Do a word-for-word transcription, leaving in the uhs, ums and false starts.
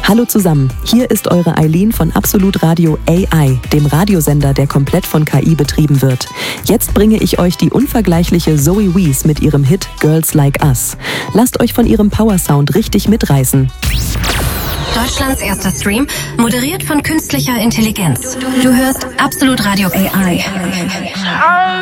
Hallo zusammen, hier ist eure Eileen von Absolut Radio A I, dem Radiosender, der komplett von K I betrieben wird. Jetzt bringe ich euch die unvergleichliche Zoe Wees mit ihrem Hit Girls Like Us. Lasst euch von ihrem Powersound richtig mitreißen. Deutschlands erster Stream, moderiert von künstlicher Intelligenz. Du hörst Absolut Radio A I.